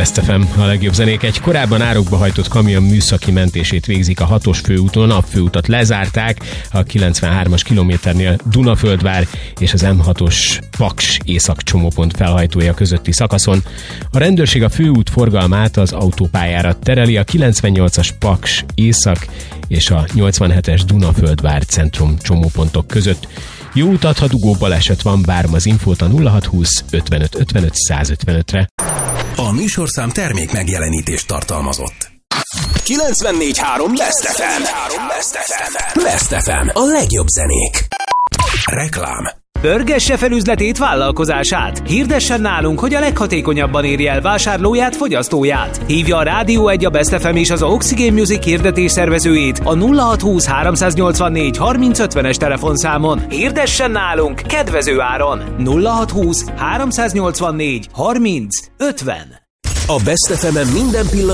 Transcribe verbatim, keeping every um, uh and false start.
Best ef em, a legjobb zenék. Egy korábban árokba hajtott kamion műszaki mentését végzik a hatos főúton. A főutat lezárták a kilencvenhármas kilométernél Dunaföldvár és az em hatos Paks északcsomópont felhajtója közötti szakaszon. A rendőrség a főút forgalmát az autópályára tereli a kilencvennyolcas Paks észak és a nyolcvanhetes Dunaföldvár centrum csomópontok között. Jó utat, ha dugó baleset van, várom az infót a nulla hatszázhúsz ötvenöt ötvenöt százötvenötre. A műsorszám termék megjelenítést tartalmazott. kilencvennégy három Best ef em. Best ef em. A legjobb zenék. Reklám. Pörgesse fel üzletét, vállalkozását. Hirdessen nálunk, hogy a leghatékonyabban érje el vásárlóját, fogyasztóját. Hívja a Rádió egy, a Best ef em és az Oxygen Music hirdetés szervezőjét a nulla hatszázhúsz háromszáznyolcvannégy harminc ötvenes telefonszámon. Hirdessen nálunk kedvező áron. nulla hatszázhúsz háromszáznyolcvannégy harminc ötven. A Best ef em-en minden pillanat